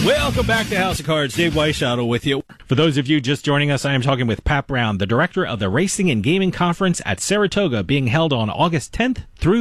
Welcome back to House of Cards. Dave Weishottle with you. For those of you just joining us, I am talking with Pat Brown, the director of the Racing and Gaming Conference at Saratoga, being held on August 10th through